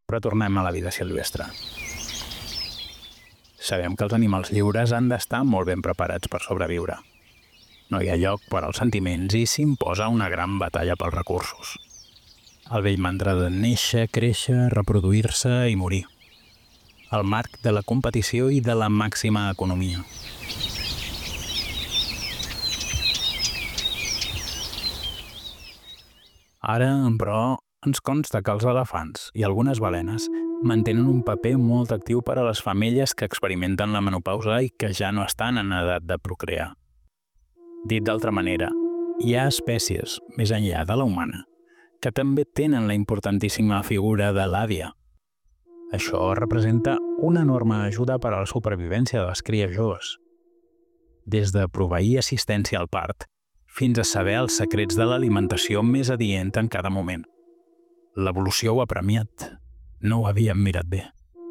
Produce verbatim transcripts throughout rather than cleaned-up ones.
Però tornem a la vida silvestre. Sabem que els animals lliures han d'estar molt ben preparats per sobreviure. No hi ha lloc per als sentiments i s'imposa una gran batalla pels recursos. El vell mantra de néixer, créixer, reproduir-se i morir. El marc de la competició i de la màxima economia. Ara, però, ens consta que els elefants i algunes balenes mantenen un paper molt actiu per a les femelles que experimenten la menopausa i que ja no estan en edat de procrear. Dit d'altra manera, hi ha espècies, més enllà de la humana, que també tenen la importantíssima figura de l'àvia. Això representa una enorme ajuda per a la supervivència de les cries joves. Des de proveir assistència al part, fins a saber els secrets de l'alimentació més adient en cada moment. L'evolució ho ha premiat. No ho havíem mirat bé.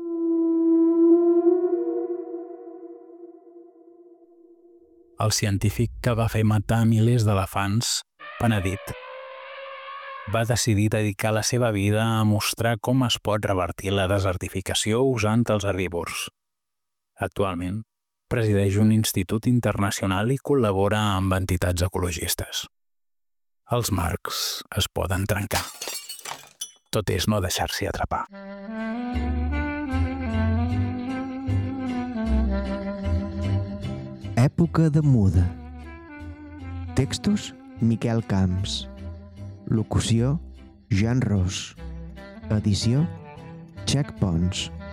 El científic que va fer matar milers d'elefants, penedit, va decidir dedicar la seva vida a mostrar com es pot revertir la desertificació usant els herbívors. Actualment, presideix un institut internacional i col·labora amb entitats ecologistes. Els marcs es poden trencar. Tot és no deixar-s'hi atrapar. Època de muda. Textos: Miquel Camps. Locució: Jan Ros. Edició: Check Pons.